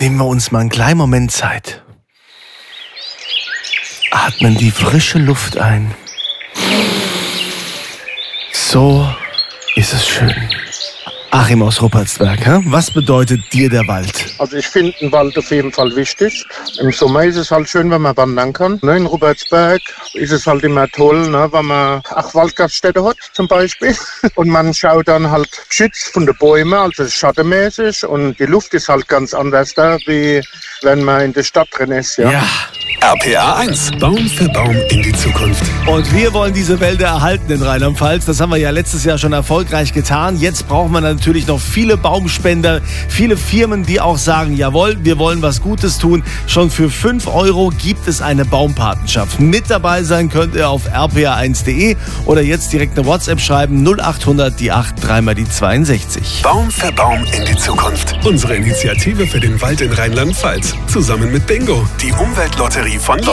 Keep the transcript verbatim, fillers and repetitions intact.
Nehmen wir uns mal einen kleinen Moment Zeit. Atmen die frische Luft ein. So ist es schön. Achim aus Ruppertsberg, hä? Was bedeutet dir der Wald? Also ich finde den Wald auf jeden Fall wichtig. Im Sommer ist es halt schön, wenn man wandern kann. Ne, in Ruppertsberg ist es halt immer toll, ne, wenn man auch Waldgaststätte hat zum Beispiel. Und man schaut dann halt geschützt von den Bäumen, also schattenmäßig. Und die Luft ist halt ganz anders da, wie wenn man in der Stadt drin ist. Ja. Ja. R P R eins, Baum für Baum in die Zukunft. Und wir wollen diese Wälder erhalten in Rheinland-Pfalz. Das haben wir ja letztes Jahr schon erfolgreich getan. Jetzt braucht man natürlich noch viele Baumspender, viele Firmen, die auch sagen, jawohl, wir wollen was Gutes tun. Schon für fünf Euro gibt es eine Baumpatenschaft. Mit dabei sein könnt ihr auf r p r eins punkt d e oder jetzt direkt eine WhatsApp schreiben, null acht hundert die acht, drei mal die zweiundsechzig. Baum für Baum in die Zukunft. Unsere Initiative für den Wald in Rheinland-Pfalz. Zusammen mit Bingo, die Umweltlotterie von